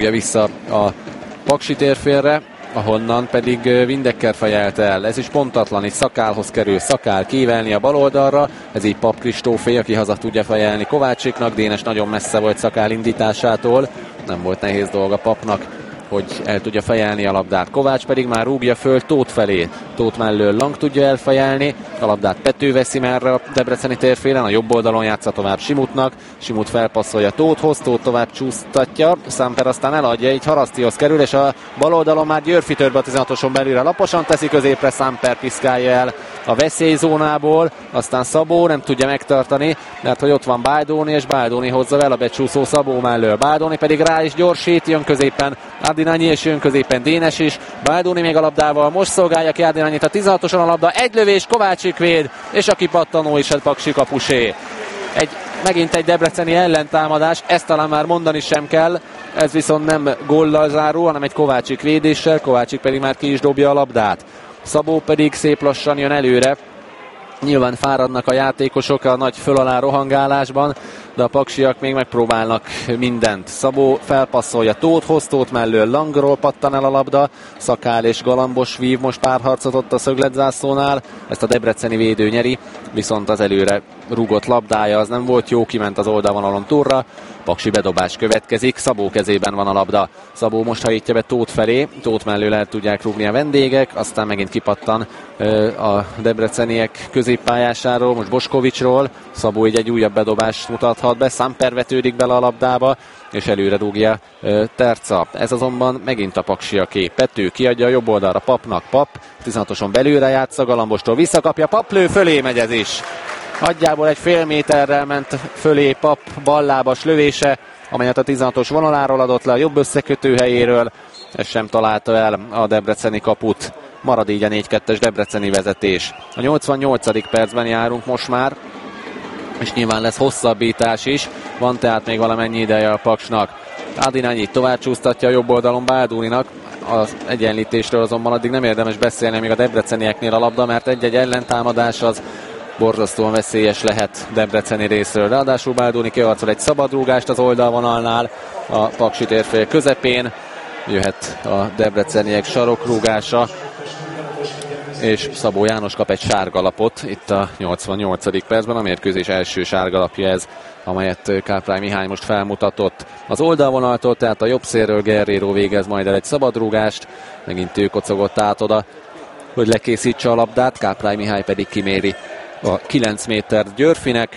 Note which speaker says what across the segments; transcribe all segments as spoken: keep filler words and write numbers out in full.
Speaker 1: Vissza a Paksi térfélre, ahonnan pedig Windecker fejelte el. Ez is pontatlan, itt Szakálhoz kerül, Szakál kívelni a bal oldalra, ez így Papp Kristófé, aki haza tudja fejelni Kovácsiknak. Dénes nagyon messze volt Szakál indításától, nem volt nehéz dolga Pappnak, hogy el tudja fejelni a labdát. Kovács pedig már rúgja föl Tóth felé. Tóth mellől Lang tudja elfejelni, a labdát Pető veszi már a debreceni térfélen, a jobb oldalon játsza tovább Simutnak, Simut felpasszolja Tóthhoz, Tóth tovább csúsztatja, Samper aztán eladja, így Harasztihoz kerül, és a bal oldalon már Györfi törbe a tizenhatoson belülre, laposan teszi középre, Samper piszkálja el a veszélyzónából, aztán Szabó nem tudja megtartani, mert hogy ott van Báldóni, és Báldóni hozza el a becsúszó Szabó mellől. Báldóni pedig rá is gyorsít, jön középen Ardinányi, és jön középen Dénes is. Báldóni még a labdával, most szolgálja ki Ardinányit a tizenhatoson, a labda, egy lövés, Kovácsik véd, és a kipattanó is a Paksi kapusé. Egy, megint egy debreceni ellentámadás, ezt talán már mondani sem kell, ez viszont nem góllal záró, hanem egy Kovácsik védéssel, Kovácsik pedig már ki is dobja a labdát. Szabó pedig szép lassan jön előre. Nyilván fáradnak a játékosok a nagy föl alá rohangálásban, de a paksiak még megpróbálnak mindent. Szabó felpasszolja Tóthhoz, Tóth mellől Langról pattan el a labda, Szakál és Galambos vív most párharcot ott a szögletzászlónál, ezt a debreceni védő nyeri, viszont az előre rúgott labdája az nem volt jó, kiment az oldalvonalon túlra, paksi bedobás következik, Szabó kezében van a labda. Szabó most hajítja be Tóth felé, Tóth mellől el tudják rúgni a vendégek, aztán megint kipattan a debreceniek középpályásáról, most Boskovicsról, Szabó így egy újabb bedobást mutathat be, Samper vetődik bele a labdába, és előre rúgja Terca. Ez azonban megint a paksiaké. Pető kiadja a jobb oldalra Pappnak, Papp tizenhatoson belülre játsza, Galambostól visszakapja, Papp lő, fölé megy ez is. Nagyjából egy fél méterrel ment fölé Papp ballábas lövése, amelyet a tizenhatos vonaláról adott le a jobb összekötő helyéről, ez sem találta el a debreceni kaput. Marad így a négy kettes debreceni vezetés. A nyolcvannyolcadik percben járunk most már, és nyilván lesz hosszabbítás is, van tehát még valamennyi ideje a Paksnak. Ardinányi tovább csúsztatja a jobb oldalon Báldóninak, az egyenlítésről azonban addig nem érdemes beszélni még a debrecenieknél a labda, mert egy-egy ellentámadás az borzasztóan veszélyes lehet debreceni részről. Ráadásul Báldóni kiharcol egy szabadrúgást az oldalvonalnál, a Paksi térfél közepén, jöhet a debreceniek sarokrúgása, és Szabó János kap egy sárgalapot itt a nyolcvannyolcadik percben, a mérkőzés első sárgalapja ez, amelyet Káprály Mihály most felmutatott. Az oldalvonaltól, tehát a jobb szélről Guerrero végez majd el egy szabadrúgást, megint ő kocogott át oda, hogy lekészítse a labdát, Káprály Mihály pedig kiméri a kilenc méter Györfinek.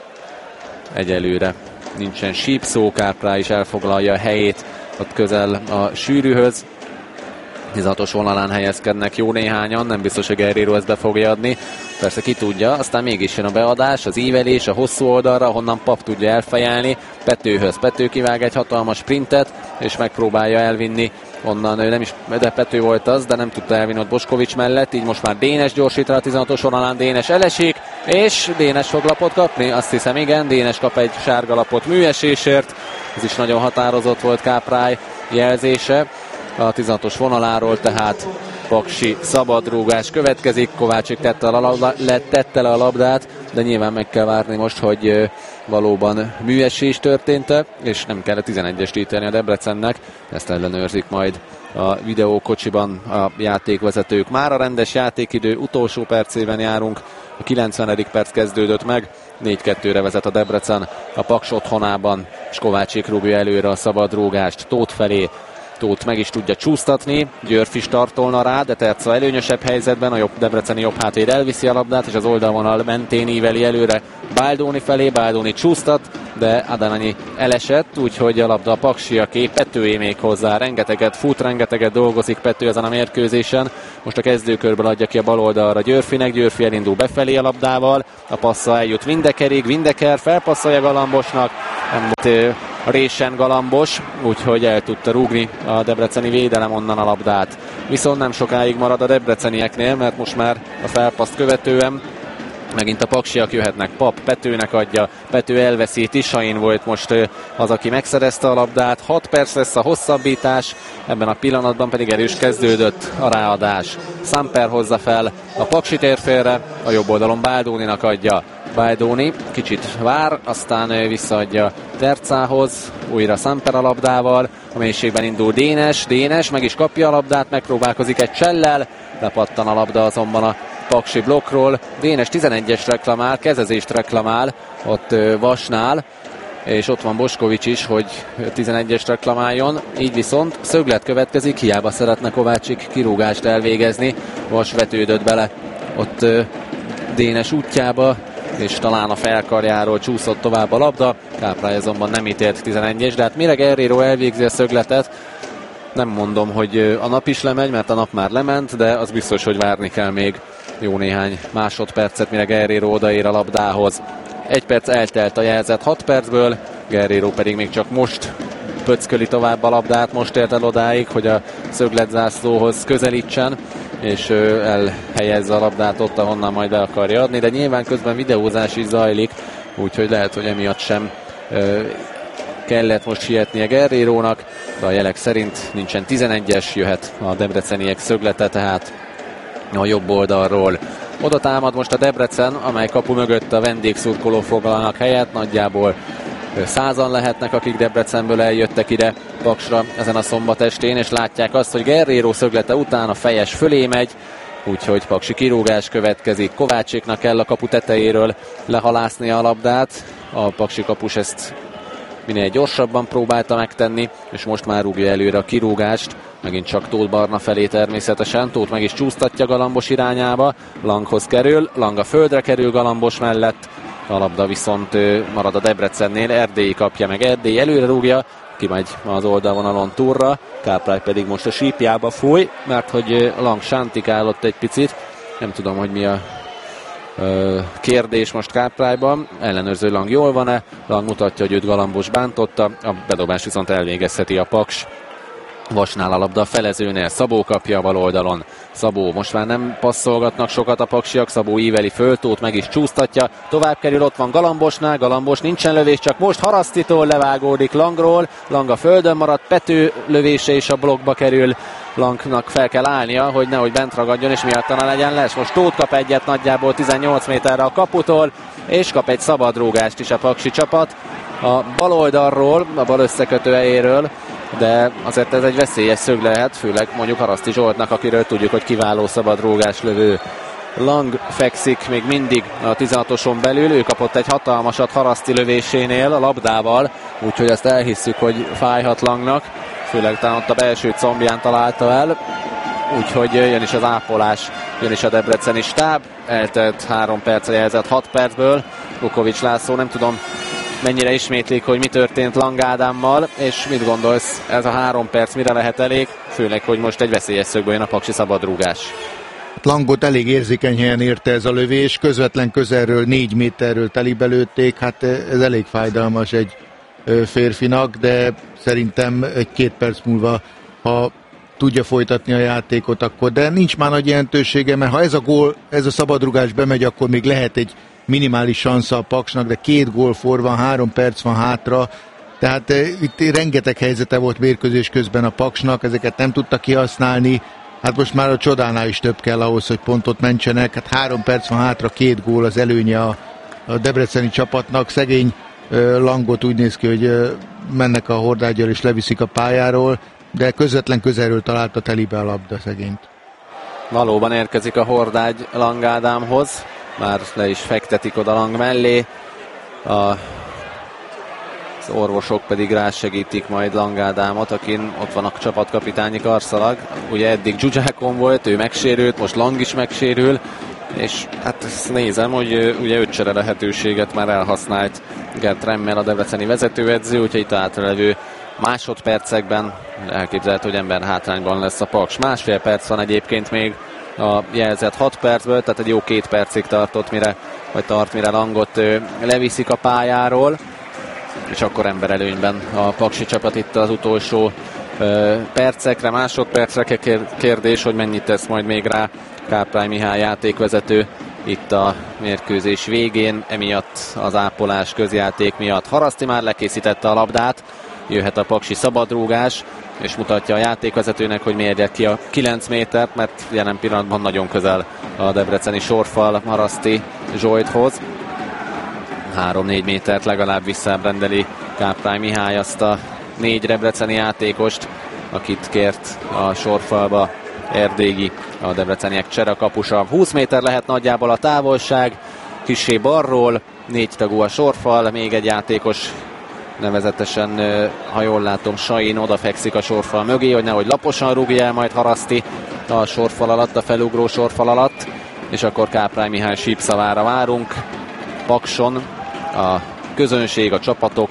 Speaker 1: Egyelőre nincsen sípszó, Káprály is elfoglalja a helyét ott közel a sűrűhöz. tizenhatos vonalán helyezkednek jó néhányan, nem biztos, hogy Guerrero ezt be fogja adni. Persze ki tudja, aztán mégis jön a beadás, az ívelés a hosszú oldalra, honnan Papp tudja elfejelni. Petőhöz. Pető kivág egy hatalmas sprintet, és megpróbálja elvinni onnan, nem is, de Pető volt az, de nem tudta elvinni ott Boskovics mellett, így most már Dénes gyorsít rá a tizenhatos vonalán, Dénes elesik, és Dénes fog lapot kapni, azt hiszem igen, Dénes kap egy sárgalapot műesésért, ez is nagyon határozott volt Káprály jelzése. A tizenhatos vonaláról, tehát Paksi szabadrúgás következik, Kovácsik tette, a labda, tette le a labdát, de nyilván meg kell várni most, hogy valóban műesés történt, és nem kell a tizenegyest ítélni a Debrecennek, ezt ellenőrzik majd a videókocsiban a játékvezetők. Már a rendes játékidő utolsó percében járunk, a kilencvenedik perc kezdődött meg, négy kettőre vezet a Debrecen a Paks otthonában, és Kovácsik rúgja előre a szabadrúgást Tóth felé. Tóth meg is tudja csúsztatni, Györfi startolna rá, de Terca előnyösebb helyzetben, a jobb debreceni jobb hátvéd elviszi a labdát, és az oldalvonal mentén íveli előre Báldóni felé, Báldóni csúsztat, de Ardinányi elesett, úgyhogy a labda a paksiaké, Petőé még hozzá, rengeteget fut, rengeteget dolgozik Pető ezen a mérkőzésen, most a kezdőkörből adja ki a bal oldalra Györfinek, Györfi elindul befelé a labdával, a passza eljut Windekerig, Windeker felpasszolja Galambosnak, a résen Galambos, úgyhogy el tudta rúgni a debreceni védelem onnan a labdát. Viszont nem sokáig marad a debrecenieknél, mert most már a felpaszt követően megint a paksiak jöhetnek. Papp Petőnek adja, Pető elveszi, Tisain volt most az, aki megszerezte a labdát. hat perc lesz a hosszabbítás, ebben a pillanatban pedig erős kezdődött a ráadás. Samper hozza fel a Paksi térfélre, a jobb oldalon Báldóninak adja. Bajdóni kicsit vár, aztán visszaadja Tercához, újra Samper a labdával, a mélységben indul Dénes, Dénes meg is kapja a labdát, megpróbálkozik egy csellel, lepattan a labda azonban a paksi blokkról. Dénes tizenegyes reklamál, kezezést reklamál ott Vasnál, és ott van Boskovics is, hogy tizenegyes reklamáljon, így viszont szöglet következik, hiába szeretne Kovácsik kirúgást elvégezni, Vas vetődött bele ott Dénes útjába, és talán a felkarjáról csúszott tovább a labda, Káprály azonban nem ítélt tizenegyes, de hát mire Guerreiro elvégzi a szögletet, nem mondom, hogy a nap is lemegy, mert a nap már lement, de az biztos, hogy várni kell még jó néhány másodpercet, mire Guerreiro odaér a labdához. Egy perc eltelt a jelzett hat percből, Guerreiro pedig még csak most pöcköli tovább a labdát, most ért el odáig, hogy a szögletzászlóhoz közelítsen, és elhelyezze a labdát ott, ahonnan majd be akarja adni, de nyilván közben videózás is zajlik, úgyhogy lehet, hogy emiatt sem kellett most sietnie Guerreirónak, de a jelek szerint nincsen tizenegyes, jöhet a debreceniek szöglete, tehát a jobb oldalról. Oda támad most a Debrecen, amely kapu mögött a vendégszurkoló foglalnak helyet, nagyjából százan lehetnek, akik Debrecenből eljöttek ide Paksra ezen a szombatestén, és látják azt, hogy Guerreiro szöglete után a fejes fölé megy, úgyhogy paksi kirúgás következik. Kovácsiknak kell a kapu tetejéről lehalászni a labdát, a paksi kapus ezt minél gyorsabban próbálta megtenni, és most már rúgja előre a kirúgást, megint csak Tóth Barna felé természetesen, Tóth meg is csúsztatja Galambos irányába, Langhoz kerül, Lang a földre kerül Galambos mellett, a labda viszont marad a Debrecennél, Erdélyi kapja meg, Erdélyi előre rúgja, kimegy az oldalvonalon túlra, Káprály pedig most a sípjába fúj, mert hogy Lang sántikálott egy picit, nem tudom, hogy mi a ö, kérdés most Káprályban, ellenőrző Lang jól van-e, Lang mutatja, hogy őt Galambos bántotta, a bedobás viszont elvégezheti a Paks. Vasnál a labda a felezőnél, Szabó kapja a bal oldalon. Szabó, most már nem passzolgatnak sokat a paksiak, Szabó íveli föl, Tóth meg is csúsztatja, tovább kerül, ott van Galambosnál, Galambos nincsen lövés, csak most Harasztitól levágódik Langról, Lang a földön maradt, Pető lövése is a blokkba kerül, Langnak fel kell állnia, hogy nehogy bent ragadjon, és miatta ne legyen les. Most Tóth kap egyet nagyjából tizennyolc méterre a kaputól, és kap egy szabadrúgást is a paksi csapat a bal oldalról, a bal összekötő helyéről, de azért ez egy veszélyes szög lehet, főleg mondjuk Haraszti Zsoltnak, akiről tudjuk, hogy kiváló szabadrúgás lövő. Lang fekszik még mindig a tizenhatoson belül, ő kapott egy hatalmasat Haraszti lövésénél a labdával, úgyhogy ezt elhisszük, hogy fájhat Langnak, főleg talán ott a belső combján találta el, úgyhogy jön is az ápolás, jön is a debreceni stáb, eltelt három perc, jelzett hat percből, Vukovics László, nem tudom mennyire ismétlik, hogy mi történt Lang Ádámmal, és mit gondolsz, ez a három perc mire lehet elég, főleg, hogy most egy veszélyes szögből jön a paksi szabadrúgás.
Speaker 2: Langot elég érzékeny helyen érte ez a lövés, közvetlen közelről, négy méterről telibe lőtték, hát ez elég fájdalmas egy férfinak, de szerintem egy-két perc múlva, ha tudja folytatni a játékot, akkor, de nincs már nagy jelentősége, mert ha ez a gól, ez a szabadrúgás bemegy, akkor még lehet egy minimális sansza a Paksnak, de két gólfor van, három perc van hátra, tehát e, itt rengeteg helyzete volt mérkőzés közben a Paksnak, ezeket nem tudta kihasználni, hát most már a csodánál is több kell ahhoz, hogy pontot mentsenek, hát három perc van hátra, két gól az előnye a, a debreceni csapatnak, szegény e, Langot úgy néz ki, hogy e, mennek a hordágyal és leviszik a pályáról, de közvetlen közelről találta telibe a labda szegényt.
Speaker 1: Valóban érkezik a hordágy Lang Ádámhoz, már le is fektetik oda Lang mellé, a, az orvosok pedig rásegítik majd Lang Ádámot, akin ott van a csapatkapitányi karszalag, ugye eddig Zsuzsákon volt, ő megsérült, most Lang is megsérül, és hát ezt nézem, hogy ugye öt csere lehetőséget már elhasznált Gert Remmel, a debreceni vezetőedző, úgyhogy itt átrelevő másodpercekben elképzelhető, hogy ember hátrányban lesz a Paks. Másfél perc van egyébként még a jelzett hat percből, tehát egy jó két percig tartott, mire, vagy tart, mire Langot ö, leviszik a pályáról, és akkor emberelőnyben a paksi csapat itt az utolsó ö, percekre, másodpercre. Kérdés, hogy mennyit tesz majd még rá Káprály Mihály játékvezető itt a mérkőzés végén, emiatt az ápolás közjáték miatt. Haraszti már lekészítette a labdát, jöhet a paksi szabadrúgás, és mutatja a játékvezetőnek, hogy mérje ki a kilenc métert, mert jelen pillanatban nagyon közel a debreceni sorfal Haraszti Zsolthoz. három-négy métert legalább visszaábrendeli Káprány Mihály azt a négy debreceni játékost, akit kért a sorfalba Erdélyi, a debreceniek cserekapusa. húsz méter lehet nagyjából a távolság, kissé balról, négy tagú a sorfal, még egy játékos, nevezetesen, ha jól látom, Sain odafekszik a sorfal mögé, hogy nehogy laposan rúgja el majd Haraszti a sorfal alatt, a felugró sorfal alatt, és akkor Káprány Mihály sípszavára várunk. Pakson a közönség, a csapatok,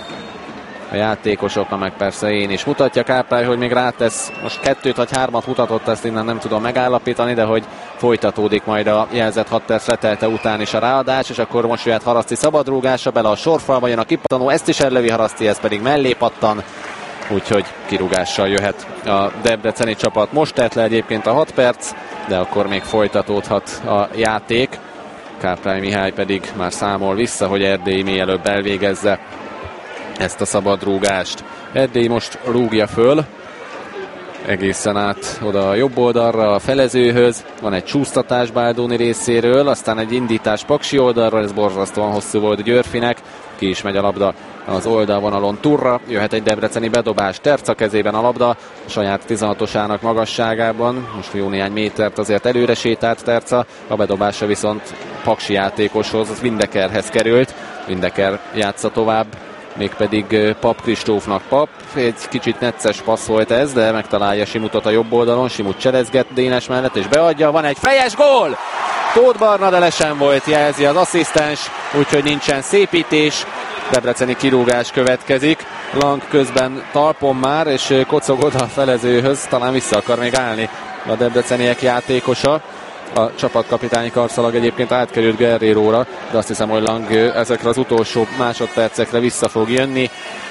Speaker 1: a játékosok, meg persze én is. Mutatja Káprány, hogy még rátesz, most kettőt vagy hármat mutatott, ezt innen nem tudom megállapítani, de hogy folytatódik majd a jelzett hat perc letelte után is a ráadás, és akkor most jöhet Haraszti szabadrúgása, bele a sorfalba jön a kipattanó, ezt is ellövi Haraszti, ez pedig mellé pattan, úgyhogy kirúgással jöhet a debreceni csapat. Most telt le egyébként a hat perc, de akkor még folytatódhat a játék. Káprány Mihály pedig már számol vissza, hogy Erdély mielőbb elvégezze ezt a szabadrúgást. Erdély most rúgja föl, egészen át oda a jobb oldalra, a felezőhöz. Van egy csúsztatás Báldóni részéről, aztán egy indítás Paksi oldalról, ez borzasztóan hosszú volt Györfinek. Ki is megy a labda az oldalvonalon turra. Jöhet egy debreceni bedobás, Terca kezében a labda, a saját tizenhatosának magasságában. Most jó néhány métert azért előre sétált Terca, a bedobása viszont Paksi játékoshoz, az Windekerhez került. Windeker játsza tovább, mégpedig Pap Kristófnak. Pap, egy kicsit necces passz volt ez, de megtalálja Simutot a jobb oldalon, Simut cselezget Dénes mellett, és beadja, van egy fejes gól! Tóth Barna, de le sem volt, jelzi az asszisztens, úgyhogy nincsen szépítés. Debreceni kirúgás következik. Lang közben talpon már, és kocog oda a felezőhöz, talán vissza akar még állni a debreceniek játékosa. A csapatkapitányi karszalag egyébként átkerült Guerreiróra, de azt hiszem, hogy Lang ezekre az utolsó másodpercekre vissza fog jönni.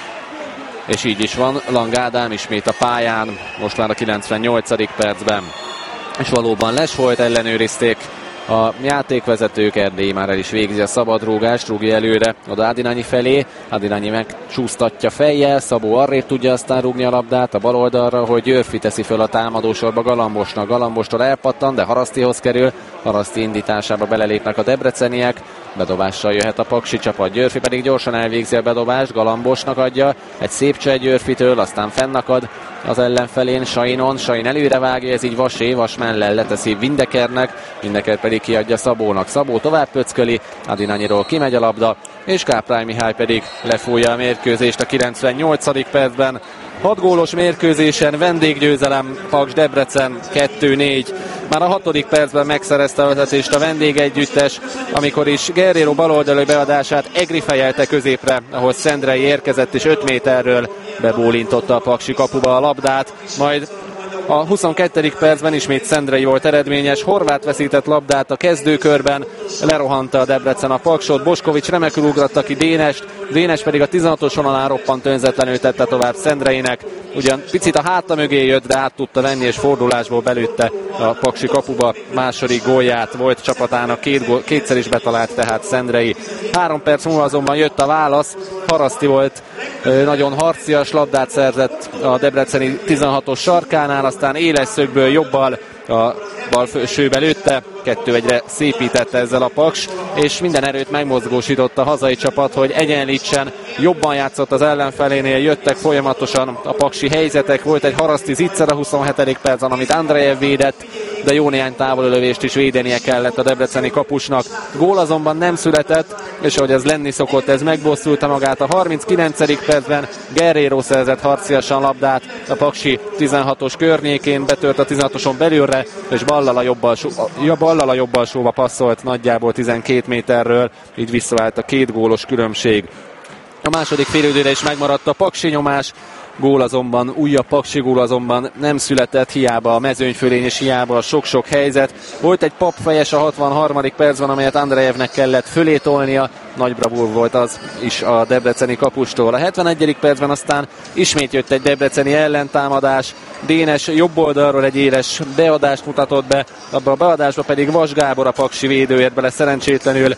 Speaker 1: És így is van, Lang Ádám ismét a pályán, most már a kilencvennyolcadik percben. És valóban les volt, ellenőrizték a játékvezetők, Erdély már el is végzi a szabadrúgást, rúgja előre oda Adinányi felé, Adinányi megcsúsztatja fejjel, Szabó arrébb tudja aztán rúgni a labdát a bal oldalra, hogy Györfi teszi föl a támadósorba Galambosnak, Galambostól elpattan, de Harasztihoz kerül, Haraszti indításába belelépnek a debreceniek, bedobással jöhet a paksi csapat, Györfi pedig gyorsan elvégzi a bedobást, Galambosnak adja, egy szép cseh Györfitől, aztán fennakad az ellenfelén, Sainon, Sain előre vágja, ez így Vasé, Vas mellel leteszi Windekernek, Windeker pedig kiadja Szabónak, Szabó tovább pöcköli, Adinányiról kimegy a labda, és Káprány Mihály pedig lefújja a mérkőzést a kilencvennyolcadik percben. hat gólos mérkőzésen vendéggyőzelem, Paks Debrecen kettő négy. Már a hatodik percben megszerezte a vezetést a vendégegyüttes, amikor is Guerreiro baloldali beadását Egri fejelte középre, ahol Szendrei érkezett, és öt méterről bebólintotta a paksi kapuba a labdát, majd a huszonkettedik percben ismét Szendrei volt eredményes, Horváth veszített labdát a kezdőkörben, lerohanta a Debrecen a Paksot, Boskovics remekül ugratta ki Dénest, Dénes pedig a tizenhatos vonalán roppant önzetlenül tette tovább Szendreinek, ugyan picit a háta mögé jött, de át tudta venni, és fordulásból belőtte a paksi kapuba második gólját, volt csapatának két gól, kétszer is betalált tehát Szendrei. Három perc múlva azonban jött a válasz, Haraszti volt nagyon harcias, labdát szerzett a debreceni tizenhatos sarkánál, aztán éles szögből jobbal a bal felsőbe lőtte, kettő egyre szépítette ezzel a Paks, és minden erőt megmozgósított a hazai csapat, hogy egyenlítsen, jobban játszott az ellenfelénél, jöttek folyamatosan a paksi helyzetek, volt egy Haraszti zicser a huszonhetedik percben, amit Andrejev védett, de jó néhány távolölövést is védenie kellett a debreceni kapusnak. Gól azonban nem született, és ahogy ez lenni szokott, ez megbosszulta magát a harminckilencedik percben. Guerreiro szerzett harciasan labdát a paksi tizenhatos környékén, betört a tizenhatoson belülre, és ballal a jobb alsó, ja, ballal a jobb alsóba passzolt nagyjából tizenkét méterről, így visszaállt a két gólos különbség. A második félidőre is megmaradt a paksi nyomás, gól azonban, újabb paksi gól azonban nem született, hiába a mezőnyfölény és hiába a sok-sok helyzet. Volt egy papfejes a hatvanharmadik percben, amelyet Andrejevnek kellett fölé tolnia, nagy bravúr volt az is a debreceni kapustól. A hetvenegyedik percben aztán ismét jött egy debreceni ellentámadás, Dénes jobb oldalról egy éles beadást mutatott be, abba a beadásba pedig Vas Gábor, a paksi védő ért bele szerencsétlenül,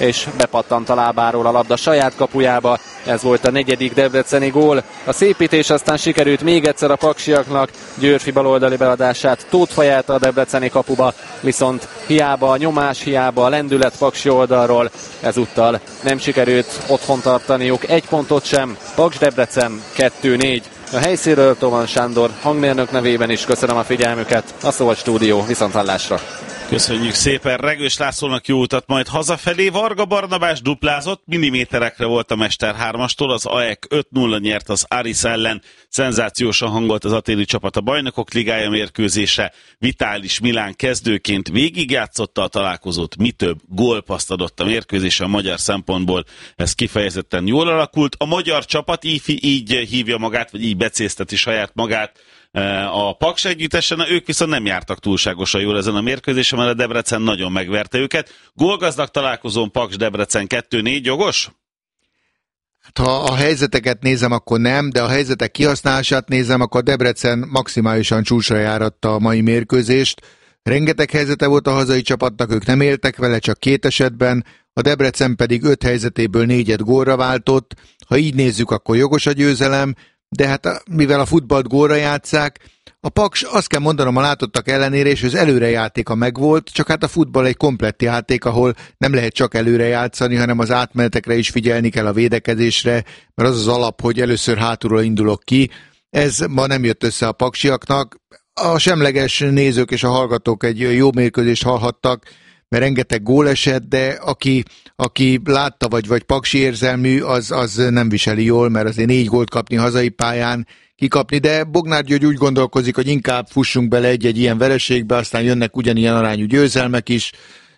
Speaker 1: és bepattant a lábáról a labda saját kapujába. Ez volt a negyedik debreceni gól. A szépítés aztán sikerült még egyszer a paksiaknak. Györfi baloldali beadását Tóth Fajálta a debreceni kapuba, viszont hiába a nyomás, hiába a lendület Paksi oldalról, ezúttal nem sikerült otthon tartaniuk egy pontot sem. Paks Debrecen kettő négy. A helyszínről Toman Sándor hangmérnök nevében is köszönöm a figyelmüket. A Szóval Stúdió viszonthallásra.
Speaker 3: Köszönjük szépen, Regős Lászlónak jó utat majd hazafelé. Varga Barnabás duplázott, milliméterekre volt a Mester hármastól, az á e ká öt nulla nyert az Aris ellen, szenzációsan hangolt az atéli csapat a Bajnokok Ligája mérkőzése, Vitális Milán kezdőként végigjátszotta a találkozót, mi több, gólpaszt adott a mérkőzése, a magyar szempontból ez kifejezetten jól alakult. A magyar csapat így, így hívja magát, vagy így becézteti saját magát a Paks együttesen, ők viszont nem jártak túlságosan jól ezen a mérkőzésen, mert a Debrecen nagyon megverte őket. Gólgazdag találkozón Paks Debrecen kettő négy, jogos?
Speaker 2: Hát, ha a helyzeteket nézem, akkor nem, de a helyzetek kihasználását nézem, akkor a Debrecen maximálisan csúcsra járatta a mai mérkőzést. Rengeteg helyzete volt a hazai csapatnak, ők nem éltek vele, csak két esetben, a Debrecen pedig öt helyzetéből négyet gólra váltott. Ha így nézzük, akkor jogos a győzelem, de hát mivel a futballt gólra játsszák, a Paks, azt kell mondanom, a látottak ellenére, és az előrejátéka megvolt, csak hát a futball egy komplett játék, ahol nem lehet csak előre játszani, hanem az átmenetekre is figyelni kell, a védekezésre, mert az az alap, hogy először hátulról indulok ki. Ez ma nem jött össze a paksiaknak. A semleges nézők és a hallgatók egy jó mérkőzést hallhattak, mert rengeteg gól esett, de aki, aki látta vagy, vagy paksi érzelmű, az, az nem viseli jól, mert azért négy gólt kapni hazai pályán, kikapni, de Bognár György úgy gondolkozik, hogy inkább fussunk bele egy-egy ilyen vereségbe, aztán jönnek ugyanilyen arányú győzelmek is.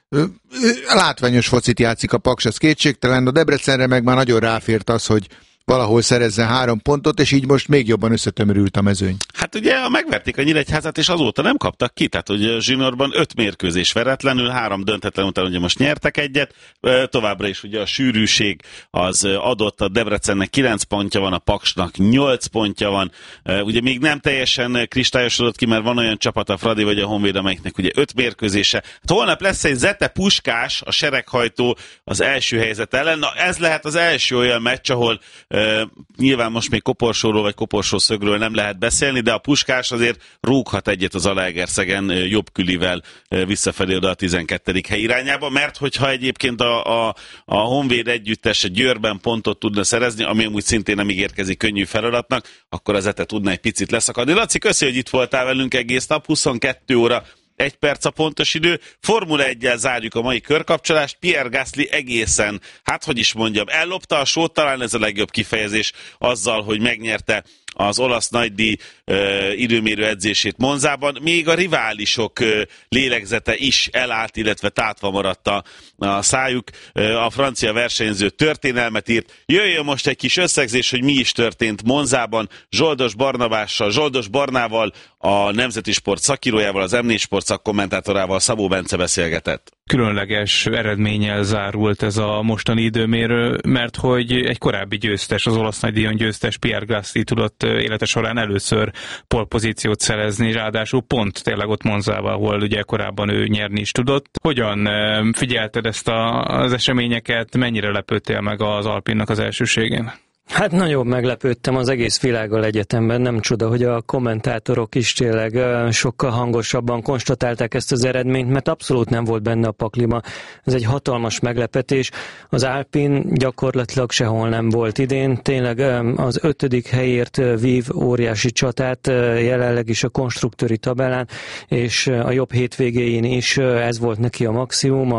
Speaker 2: Látványos focit játszik a Paks, ez kétségtelen, a Debrecenre meg már nagyon ráfért az, hogy valahol szerezzen három pontot, és így most még jobban összetömörült a mezőny.
Speaker 3: Hát ugye megverték a Nyíregyházát, és azóta nem kaptak ki, tehát hogy zsinórban öt mérkőzés veretlenül, három döntetlen után ugye most nyertek egyet, továbbra is ugye a sűrűség az adott, a Debrecennek kilenc pontja van, a Paksnak nyolc pontja van, ugye még nem teljesen kristályosodott ki, mert van olyan csapat, a Fradi vagy a Honvéd, amelyiknek ugye öt mérkőzése. Hát holnap lesz egy Zete Puskás, a sereghajtó az első helyzet ellen, na ez lehet az első olyan meccs, ahol Uh, nyilván most még koporsóról vagy koporsószögről nem lehet beszélni, de a Puskás azért rúghat egyet az Zalaegerszegen uh, jobb külivel uh, visszafelé oda a tizenkettedik hely irányába, mert hogyha egyébként a, a, a Honvéd együttes Győrben pontot tudna szerezni, ami amúgy szintén nem ígérkezik könnyű feladatnak, akkor az Zete tudna egy picit leszakadni. Laci, köszi, hogy itt voltál velünk egész nap, huszonkettő óra egy perc a pontos idő. Formula egyel zárjuk a mai körkapcsolást. Pierre Gasly egészen, hát hogy is mondjam, ellopta a sót, talán ez a legjobb kifejezés, azzal, hogy megnyerte az olasz nagydíj uh, időmérő edzését Monzában. Még a riválisok uh, lélegzete is elállt, illetve tátva maradt a, a szájuk. Uh, a francia versenyző történelmet írt. Jöjjön most egy kis összegzés, hogy mi is történt Monzában. Zsoldos Barnabással, Zsoldos Barnával, a Nemzeti Sport szakírójával, az em négy Sport szakkommentátorával Szabó Bence beszélgetett.
Speaker 4: Különleges eredménnyel zárult ez a mostani időmérő, mert hogy egy korábbi győztes, az olasz nagydíjon győztes Pierre Gasly tudott élete során először polpozíciót szerezni, ráadásul pont tényleg ott Monzában, ahol ugye korábban ő nyerni is tudott. Hogyan figyelted ezt a, az eseményeket, mennyire lepődtél meg az Alpinnak az elsőségén?
Speaker 5: Hát nagyon meglepődtem az egész világgal egyetemben, nem csoda, hogy a kommentátorok is tényleg sokkal hangosabban konstatálták ezt az eredményt, mert abszolút nem volt benne a pakliba. Ez egy hatalmas meglepetés. Az Alpin gyakorlatilag sehol nem volt idén, tényleg az ötödik helyért vív óriási csatát, jelenleg is a konstruktőri tabellán, és a jobb hétvégéin is ez volt neki a maximum,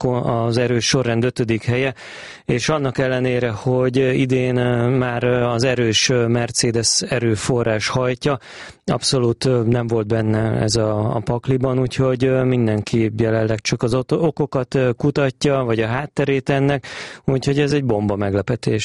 Speaker 5: az erős sorrend ötödik helye, és annak ellenére, hogy idén már az erős Mercedes erőforrás hajtja, abszolút nem volt benne ez a, a pakliban, úgyhogy mindenki jelenleg csak az okokat kutatja, vagy a hátterét ennek, úgyhogy ez egy bomba meglepetés.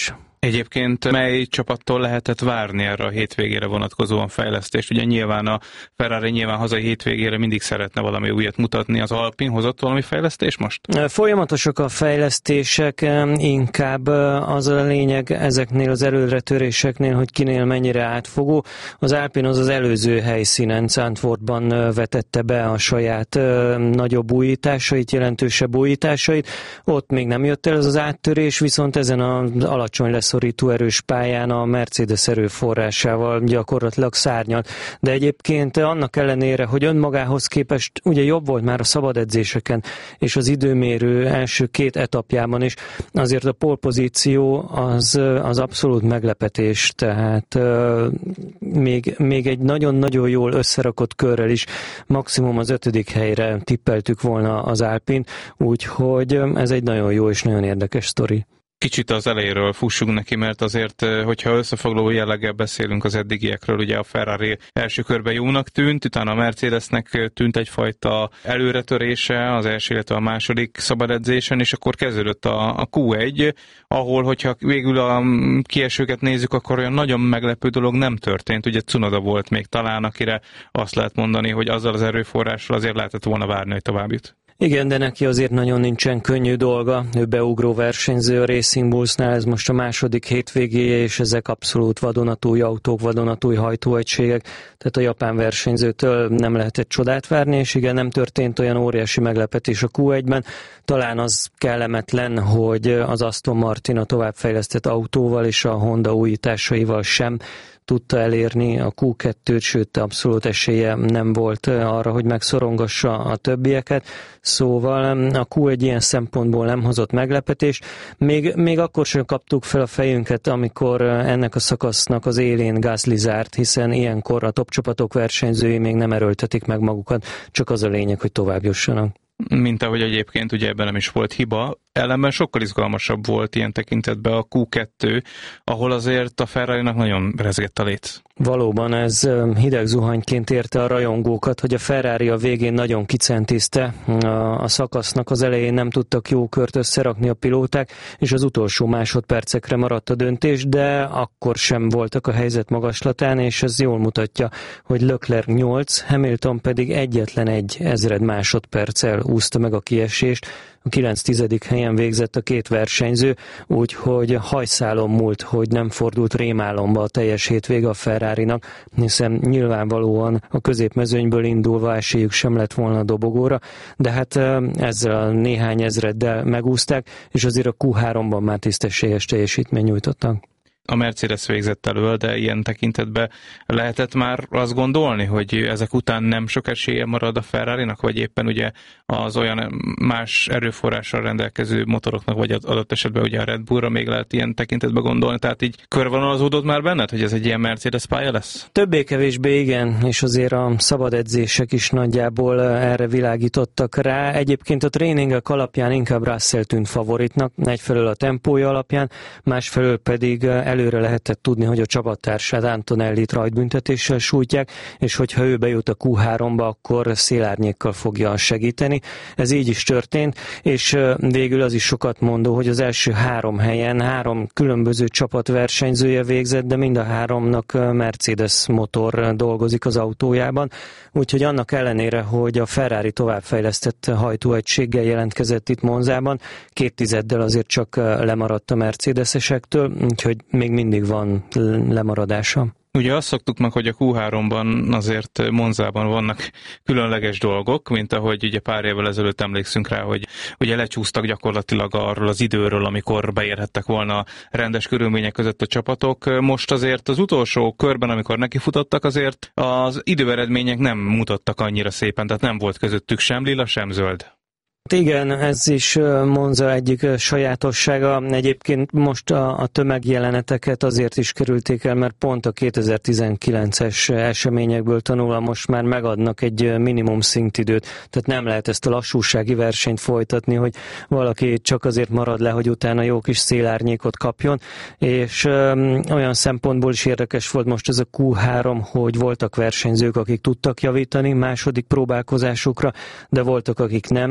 Speaker 4: Egyébként mely csapattól lehetett várni erre a hétvégére vonatkozóan fejlesztést? Ugye nyilván a Ferrari nyilván hazai hétvégére mindig szeretne valami újat mutatni. Az Alpine hozott valami fejlesztés most?
Speaker 5: Folyamatosak a fejlesztések, inkább az a lényeg ezeknél az előretöréseknél, hogy kinél mennyire átfogó. Az Alpine az az előző helyszínen, Zandvoortban vetette be a saját nagyobb újításait, jelentősebb újításait. Ott még nem jött el ez az áttörés, viszont ezen az alacsony leszorító erős pályán a Mercedes erőforrásával gyakorlatilag szárnyalt. De egyébként annak ellenére, hogy önmagához képest ugye jobb volt már a szabad edzéseken és az időmérő első két etapjában is, azért a pole pozíció az, az abszolút meglepetés, tehát euh, még, még egy nagyon-nagyon jól összerakott körrel is maximum az ötödik helyre tippeltük volna az Alpine, úgyhogy ez egy nagyon jó és nagyon érdekes sztori.
Speaker 4: Kicsit az elejéről fussunk neki, mert azért, hogyha összefoglaló jelleggel beszélünk az eddigiekről, ugye a Ferrari első körben jónak tűnt, utána a Mercedesnek tűnt egyfajta előretörése az első, illetve a második szabad edzésen, és akkor kezdődött a, a kú egy, ahol, hogyha végül a kiesőket nézzük, akkor olyan nagyon meglepő dolog nem történt. Ugye Tsunoda volt még talán, akire azt lehet mondani, hogy azzal az erőforrással azért lehetett volna várni, hogy tovább jut.
Speaker 5: Igen, de neki azért nagyon nincsen könnyű dolga. Ő beugró versenyző a Racing Bullsnál, ez most a második hétvégéje, és ezek abszolút vadonatúj autók, vadonatúj hajtóegységek, tehát a japán versenyzőtől nem lehetett csodát várni, és igen, nem történt olyan óriási meglepetés a kú egyben. Talán az kellemetlen, hogy az Aston Martin a továbbfejlesztett autóval és a Honda újításaival sem tudta elérni a kú kettőt, sőt abszolút esélye nem volt arra, hogy megszorongassa a többieket. Szóval a kú egy ilyen szempontból nem hozott meglepetés. Még, még akkor sem kaptuk fel a fejünket, amikor ennek a szakasznak az élén Gasly zárt, hiszen ilyenkor a top csapatok versenyzői még nem erőltetik meg magukat, csak az a lényeg, hogy tovább jussanak.
Speaker 4: Mint ahogy egyébként ugye ebben nem is volt hiba, ellenben sokkal izgalmasabb volt ilyen tekintetben a kú kettő, ahol azért a Ferrarinak nagyon rezgett a léc.
Speaker 5: Valóban ez hideg zuhanyként érte a rajongókat, hogy a Ferrari a végén nagyon kicentézte a szakasznak, az elején nem tudtak jó kört összerakni a pilóták, és az utolsó másodpercekre maradt a döntés, de akkor sem voltak a helyzet magaslatán, és ez jól mutatja, hogy Leclerc nyolc, Hamilton pedig egyetlen egy ezred másodperccel úszta meg a kiesést. A kilenc tizedik helyen végzett a két versenyző, úgyhogy hajszálon múlt, hogy nem fordult rémálomba a teljes hétvége a Ferrarinak, hiszen nyilvánvalóan a középmezőnyből indulva esélyük sem lett volna a dobogóra, de hát ezzel a néhány ezreddel megúzták, és azért a kú háromban már tisztességes teljesítmény nyújtottak.
Speaker 4: A Mercedes végzett elől, de ilyen tekintetben lehetett már azt gondolni, hogy ezek után nem sok esélye marad a Ferrarinak, vagy éppen ugye az olyan más erőforrással rendelkező motoroknak, vagy adott esetben ugye a Red Bullra még lehet ilyen tekintetben gondolni, tehát így körvonalazódott már benned, hogy ez egy ilyen Mercedes pálya lesz?
Speaker 5: Többé-kevésbé igen, és azért a szabad edzések is nagyjából erre világítottak rá. Egyébként a tréningek alapján inkább Russell tűnt favoritnak, egyfelől a tempója alapján, másfelől pedig előre lehetett tudni, hogy a csapattársát Antonellit rajtbüntetéssel sújtják, és hogyha ő bejut a kú háromba, akkor szélárnyékkal fogja segíteni. Ez így is történt, és végül az is sokat mondó, hogy az első három helyen három különböző csapat versenyzője végzett, de mind a háromnak Mercedes motor dolgozik az autójában, úgyhogy annak ellenére, hogy a Ferrari továbbfejlesztett hajtóegységgel jelentkezett itt Monzában, két tizeddel azért csak lemaradt a mercedesesektől, úgyhogy még mindig van lemaradása.
Speaker 4: Ugye azt szoktuk meg, hogy a kú háromban azért Monzában vannak különleges dolgok, mint ahogy ugye pár évvel ezelőtt emlékszünk rá, hogy ugye lecsúsztak gyakorlatilag arról az időről, amikor beérhettek volna rendes körülmények között a csapatok. Most azért az utolsó körben, amikor nekifutottak, azért az időeredmények nem mutattak annyira szépen, tehát nem volt közöttük sem lila, sem zöld.
Speaker 5: Igen, ez is Monza egyik sajátossága. Egyébként most a, a tömegjeleneteket azért is kerülték el, mert pont a kétezer-tizenkilences eseményekből tanulva most már megadnak egy minimum szintidőt. Tehát nem lehet ezt a lassúsági versenyt folytatni, hogy valaki csak azért marad le, hogy utána jó kis szélárnyékot kapjon. És ö, olyan szempontból is érdekes volt most ez a kú három, hogy voltak versenyzők, akik tudtak javítani második próbálkozásukra, de voltak, akik nem, vagy csak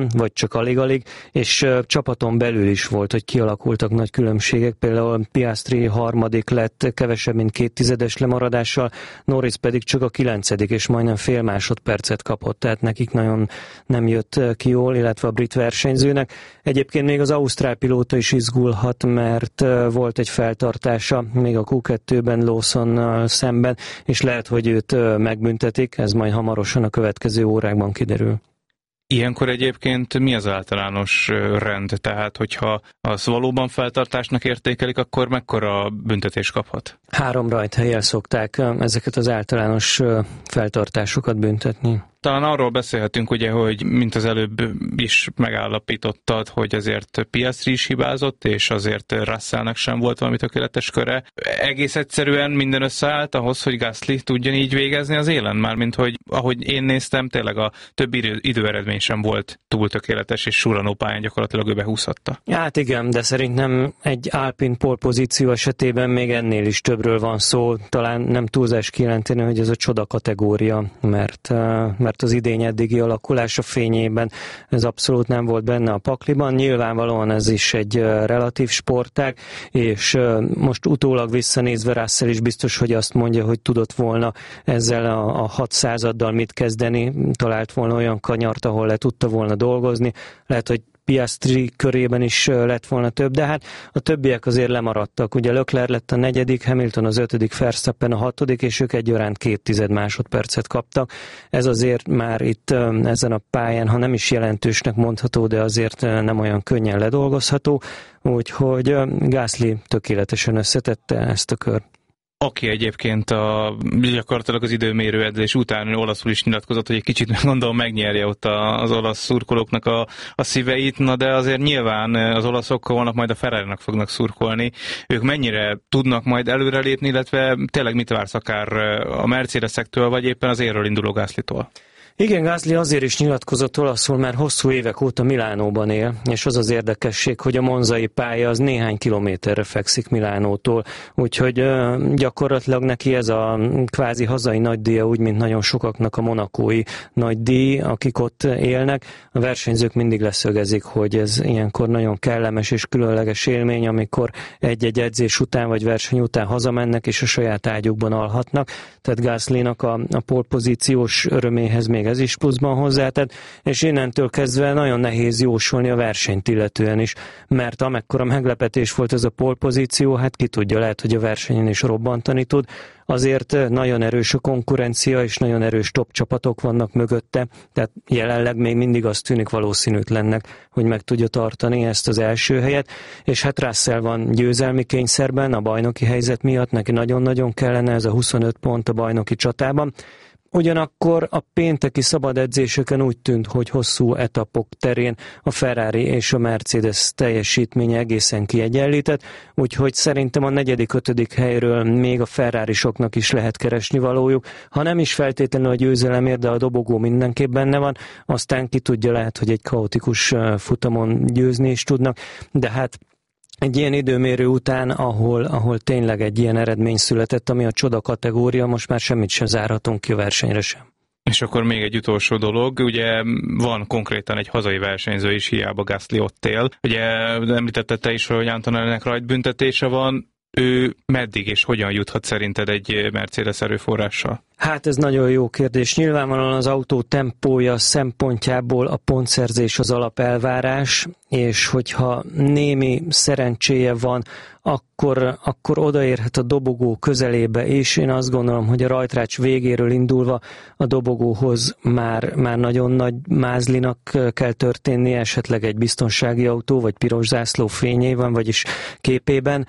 Speaker 5: csak alig-alig, és csapaton belül is volt, hogy kialakultak nagy különbségek, például Piastri harmadik lett kevesebb, mint két tizedes lemaradással, Norris pedig csak a kilencedik, és majdnem fél másodpercet kapott, tehát nekik nagyon nem jött ki jól, illetve a brit versenyzőnek. Egyébként még az ausztrál pilóta is izgulhat, mert volt egy feltartása még a kú kettőben Lawsonnal szemben, és lehet, hogy őt megbüntetik, ez majd hamarosan a következő órákban kiderül.
Speaker 4: Ilyenkor egyébként mi az általános rend? Tehát, hogyha az valóban feltartásnak értékelik, akkor mekkora büntetés kaphat?
Speaker 5: Három rajthellyel szokták ezeket az általános feltartásokat büntetni.
Speaker 4: Talán arról beszélhetünk, ugye, hogy mint az előbb is megállapítottad, hogy azért Piastri is hibázott, és azért Russellnek sem volt valami tökéletes köre. Egész egyszerűen minden összeállt ahhoz, hogy Gasly tudjon így végezni az élen, mármint hogy ahogy én néztem, tényleg a többi idő, időeredmény sem volt túl tökéletes, és Suranó pályán gyakorlatilag ő behúzhatta. Hát
Speaker 5: igen, de szerintem egy Alpine pole pozíció esetében még ennél is többről van szó. Talán nem túlzás kijelenteni, hogy ez a csoda kategória, mert, mert az idény eddigi alakulása fényében ez abszolút nem volt benne a pakliban. Nyilvánvalóan ez is egy relatív sportág, és most utólag visszanézve Russell is biztos, hogy azt mondja, hogy tudott volna ezzel a, a hat századdal mit kezdeni, talált volna olyan kanyart, ahol le tudta volna dolgozni. Lehet, hogy Piastri körében is lett volna több, de hát a többiek azért lemaradtak. Ugye Leclerc lett a negyedik, Hamilton az ötödik, Verstappen a hatodik, és ők egyaránt két tized másodpercet kaptak. Ez azért már itt ezen a pályán, ha nem is jelentősnek mondható, de azért nem olyan könnyen ledolgozható, úgyhogy Gasly tökéletesen összetette ezt a kört.
Speaker 4: Aki egyébként a, gyakorlatilag az időmérő edzés után olaszul is nyilatkozott, hogy egy kicsit gondolom megnyerje ott az olasz szurkolóknak a, a szíveit, na de azért nyilván az olaszok holnap majd a Ferrarinak fognak szurkolni. Ők mennyire tudnak majd előrelépni, illetve tényleg mit vársz akár a Mercedesektől, vagy éppen az érről induló Gaslytól?
Speaker 5: Igen, Gasly azért is nyilatkozott olaszul, mert hosszú évek óta Milánóban él, és az az érdekesség, hogy a monzai pálya az néhány kilométerre fekszik Milánótól, úgyhogy gyakorlatilag neki ez a kvázi hazai nagydíja, úgy, mint nagyon sokaknak a monakói nagydíj, akik ott élnek. A versenyzők mindig leszögezik, hogy ez ilyenkor nagyon kellemes és különleges élmény, amikor egy-egy edzés után vagy verseny után hazamennek, és a saját ágyukban alhatnak. Tehát Gaslynak a, a polpozíciós öröméhez még ez is pluszban hozzátett, és innentől kezdve nagyon nehéz jósolni a versenyt illetően is, mert amekkora meglepetés volt ez a polpozíció, hát ki tudja, lehet, hogy a versenyen is robbantani tud. Azért nagyon erős a konkurencia, és nagyon erős top csapatok vannak mögötte, tehát jelenleg még mindig azt tűnik valószínűtlennek, hogy meg tudja tartani ezt az első helyet, és hát Russell van győzelmi kényszerben a bajnoki helyzet miatt, neki nagyon-nagyon kellene ez a huszonöt pont a bajnoki csatában. Ugyanakkor a pénteki szabad edzéseken úgy tűnt, hogy hosszú etapok terén a Ferrari és a Mercedes teljesítménye egészen kiegyenlített, úgyhogy szerintem a negyedik-ötödik helyről még a Ferrarisoknak is lehet keresni valójuk. Ha nem is feltétlenül a győzelemért, de a dobogó mindenképp benne van, aztán ki tudja, lehet, hogy egy kaotikus futamon győzni is tudnak, de hát egy ilyen időmérő után, ahol, ahol tényleg egy ilyen eredmény született, ami a csoda kategória, most már semmit sem zárhatunk ki a versenyre sem.
Speaker 4: És akkor még egy utolsó dolog, ugye van konkrétan egy hazai versenyző is, hiába Gasly ott él. Ugye említette te is, hogy Antonellinek rajtbüntetése van, ő meddig és hogyan juthat szerinted egy Mercedes erőforrással?
Speaker 5: Hát ez nagyon jó kérdés. Nyilvánvalóan az autó tempója szempontjából a pontszerzés az alapelvárás, és hogyha némi szerencséje van, akkor, akkor odaérhet a dobogó közelébe, és én azt gondolom, hogy a rajtrács végéről indulva a dobogóhoz már, már nagyon nagy mázlinak kell történnie, esetleg egy biztonsági autó, vagy piros zászló fényében, vagyis képében.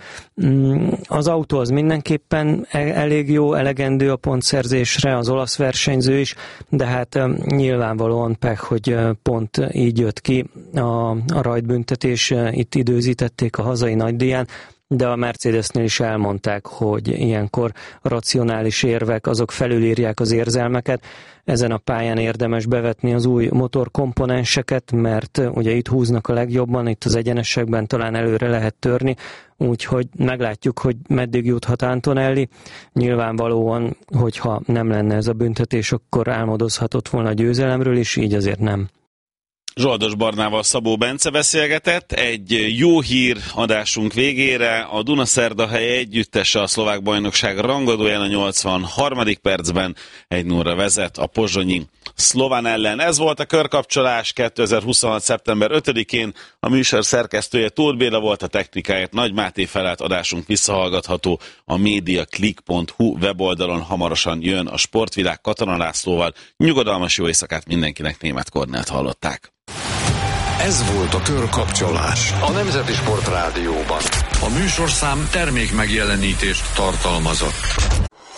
Speaker 5: Az autó az mindenképpen elég jó, elegendő a pontszerzésre, az olasz versenyző is, de hát nyilvánvalóan pech, hogy pont így jött ki a, a rajtbüntetés, itt időzítették a hazai nagydíján, de a Mercedesnél is elmondták, hogy ilyenkor a racionális érvek azok felülírják az érzelmeket. Ezen a pályán érdemes bevetni az új motorkomponenseket, mert ugye itt húznak a legjobban, itt az egyenesekben talán előre lehet törni, úgyhogy meglátjuk, hogy meddig juthat Antonelli. Nyilvánvalóan, hogyha nem lenne ez a büntetés, akkor álmodozhatott volna a győzelemről is, így azért nem.
Speaker 3: Zsoldos Barnával Szabó Bence beszélgetett. Egy jó hír adásunk végére. A Dunaszerdahelyi együttese a szlovák bajnokság rangadóján a nyolcvanharmadik percben egy nullra vezet a pozsonyi Szlován ellen. Ez volt a Körkapcsolás kétezer-huszonhat. szeptember ötödikén. A műsor szerkesztője Tóth Béla volt, a technikáját Nagy Máté felelt. Adásunk visszahallgatható a mediaclick pont hu weboldalon. Hamarosan jön a Sportvilág Katona Lászlóval. Nyugodalmas jó éjszakát mindenkinek, Németh Kornélt hallották.
Speaker 6: Ez volt a Körkapcsolás a Nemzeti Sport Rádióban. A műsorszám termék megjelenítést tartalmazott.